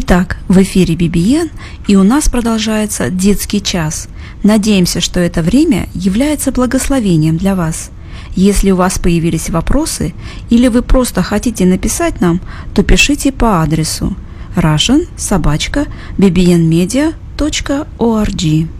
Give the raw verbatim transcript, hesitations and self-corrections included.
Итак, в эфире би би эн, и у нас продолжается детский час. Надеемся, что это время является благословением для вас. Если у вас появились вопросы или вы просто хотите написать нам, то пишите по адресу russian собака би би эн медиа точка орг.